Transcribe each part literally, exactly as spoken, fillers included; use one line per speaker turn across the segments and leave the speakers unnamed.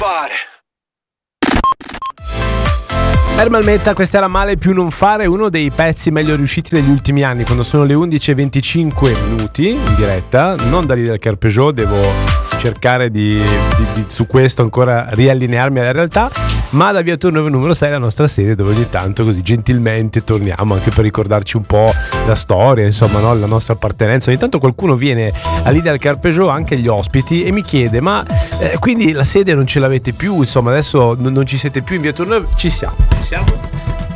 fare.
Ermal Metta, questa era Male più non fare, uno dei pezzi meglio riusciti degli ultimi anni, quando sono le undici e venticinque minuti in diretta, non da lì del Carpeggiò, devo cercare di, di, di su questo ancora riallinearmi alla realtà, ma da Via Tornove numero sei, la nostra sede, dove ogni tanto così gentilmente torniamo anche per ricordarci un po' la storia, insomma, no? La nostra appartenenza. Ogni tanto qualcuno viene lì dal Carpeggiò, anche gli ospiti, e mi chiede: ma eh, quindi la sede non ce l'avete più, insomma adesso non, non ci siete più in Via Tornove? Ci siamo, ci siamo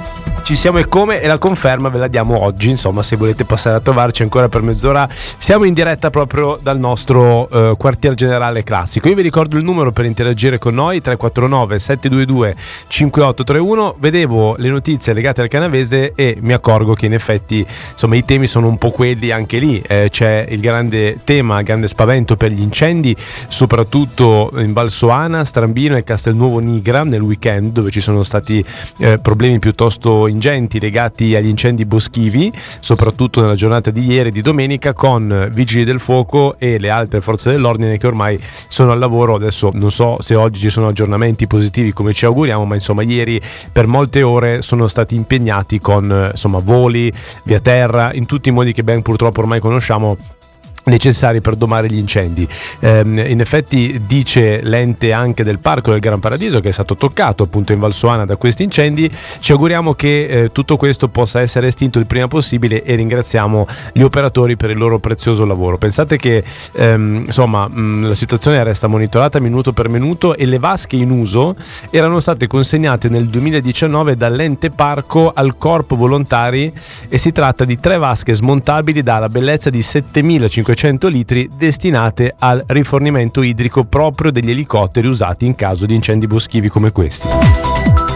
Ci siamo e come, e la conferma ve la diamo oggi, insomma, se volete passare a trovarci ancora per mezz'ora. Siamo in diretta proprio dal nostro eh, quartier generale classico. Io vi ricordo il numero per interagire con noi: tre quattro nove sette due due cinque otto tre uno. Vedevo le notizie legate al Canavese e mi accorgo che in effetti, insomma, i temi sono un po' quelli anche lì. Eh, c'è il grande tema, il grande spavento per gli incendi, soprattutto in Valsoana, Strambino e Castelnuovo Nigra nel weekend, dove ci sono stati eh, problemi piuttosto ingenti legati agli incendi boschivi, soprattutto nella giornata di ieri e di domenica, con vigili del fuoco e le altre forze dell'ordine che ormai sono al lavoro. Adesso non so se oggi ci sono aggiornamenti positivi come ci auguriamo, ma insomma ieri per molte ore sono stati impegnati con insomma voli via terra in tutti i modi che ben purtroppo ormai conosciamo, necessari per domare gli incendi. Ehm, in effetti dice l'ente anche del Parco del Gran Paradiso, che è stato toccato appunto in Valsoana da questi incendi. Ci auguriamo che eh, tutto questo possa essere estinto il prima possibile e ringraziamo gli operatori per il loro prezioso lavoro. Pensate che ehm, insomma mh, la situazione resta monitorata minuto per minuto e le vasche in uso erano state consegnate nel duemiladiciannove dall'ente Parco al Corpo Volontari, e si tratta di tre vasche smontabili dalla bellezza di settemilacinquecento litri, destinate al rifornimento idrico proprio degli elicotteri usati in caso di incendi boschivi come questi.